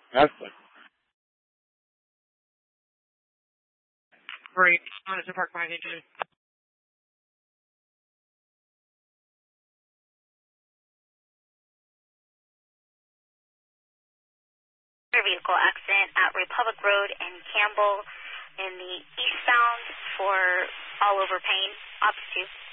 Excellent. Great. Honest Park 582. Vehicle accident at Republic Road and Campbell in the eastbound for all over Payne. Ops 2.